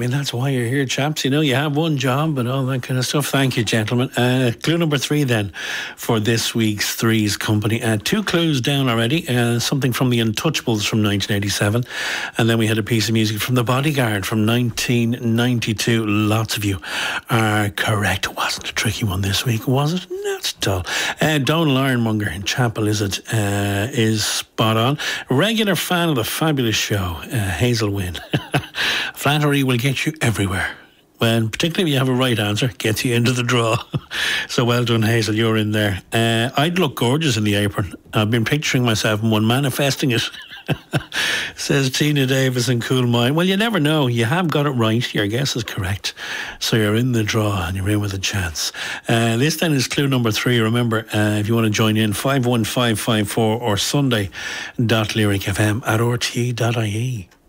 mean, that's why you're here, chaps. You know, you have one job and all that kind of stuff. Thank you, gentlemen. Clue number 3 then for this week's Three's Company. 2 clues down already. Something from The Untouchables from 1987. And then we had a piece of music from The Bodyguard from 1992. Lots of you are correct. It wasn't a tricky one this week, was it? Not at all. Donal Ironmonger in Chapel Lizard is spot on. Regular fan of the fabulous show, Hazel Wynn. Flattery will get you everywhere. When, particularly if you have a right answer, gets you into the draw. So well done, Hazel, you're in there. I'd look gorgeous in the apron. I've been picturing myself in one, manifesting it. Says Tina Davis in Cool Mind. Well, you never know. You have got it right. Your guess is correct. So you're in the draw and you're in with a chance. This then is clue number 3. Remember, if you want to join in, 51554 or sunday.lyricfm@rte.ie.